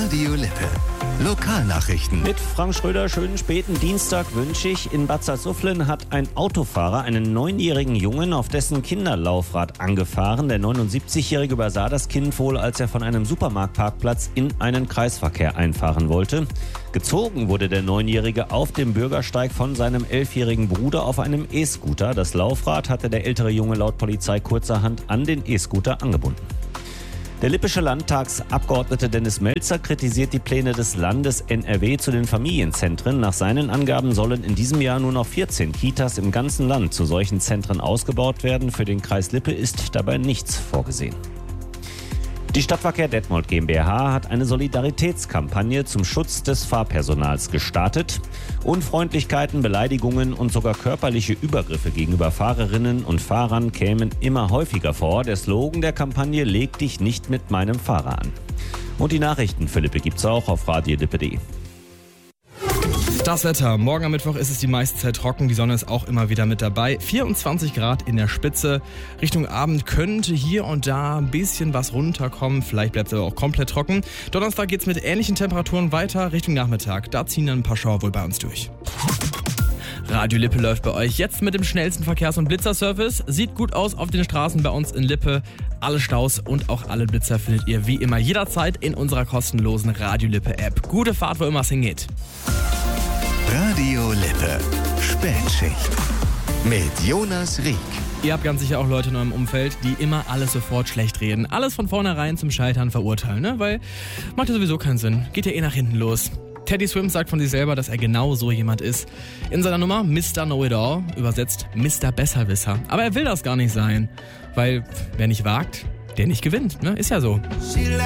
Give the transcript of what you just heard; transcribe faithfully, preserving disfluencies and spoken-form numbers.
Radio Lippe. Lokalnachrichten. Mit Frank Schröder, schönen späten Dienstag wünsche ich. In Bad Salzuflen hat ein Autofahrer einen neunjährigen Jungen auf dessen Kinderlaufrad angefahren. Der neunundsiebzigjährige übersah das Kind wohl, als er von einem Supermarktparkplatz in einen Kreisverkehr einfahren wollte. Gezogen wurde der Neunjährige auf dem Bürgersteig von seinem elfjährigen Bruder auf einem E-Scooter. Das Laufrad hatte der ältere Junge laut Polizei kurzerhand an den E-Scooter angebunden. Der lippische Landtagsabgeordnete Dennis Melzer kritisiert die Pläne des Landes N R W zu den Familienzentren. Nach seinen Angaben sollen in diesem Jahr nur noch vierzehn Kitas im ganzen Land zu solchen Zentren ausgebaut werden. Für den Kreis Lippe ist dabei nichts vorgesehen. Die Stadtverkehr Detmold GmbH hat eine Solidaritätskampagne zum Schutz des Fahrpersonals gestartet. Unfreundlichkeiten, Beleidigungen und sogar körperliche Übergriffe gegenüber Fahrerinnen und Fahrern kämen immer häufiger vor. Der Slogan der Kampagne: Leg dich nicht mit meinem Fahrer an. Und die Nachrichten für Lippe gibt's auch auf radio lippe punkt de. Das Wetter. Morgen am Mittwoch ist es die meiste Zeit trocken. Die Sonne ist auch immer wieder mit dabei. vierundzwanzig Grad in der Spitze. Richtung Abend könnte hier und da ein bisschen was runterkommen. Vielleicht bleibt es aber auch komplett trocken. Donnerstag geht es mit ähnlichen Temperaturen weiter. Richtung Nachmittag. Da ziehen dann ein paar Schauer wohl bei uns durch. Radio Lippe läuft bei euch jetzt mit dem schnellsten Verkehrs- und Blitzerservice. Sieht gut aus auf den Straßen bei uns in Lippe. Alle Staus und auch alle Blitzer findet ihr wie immer jederzeit in unserer kostenlosen Radio Lippe App. Gute Fahrt, wo immer es hingeht. Radio Lippe. Spätschicht. Mit Jonas Rieck. Ihr habt ganz sicher auch Leute in eurem Umfeld, die immer alles sofort schlecht reden. Alles von vornherein zum Scheitern verurteilen, ne? Weil macht ja sowieso keinen Sinn. Geht ja eh nach hinten los. Teddy Swims sagt von sich selber, dass er genau so jemand ist. In seiner Nummer Mister Know-it-all, übersetzt Mister Besserwisser. Aber er will das gar nicht sein. Weil wer nicht wagt, der nicht gewinnt, ne? Ist ja so.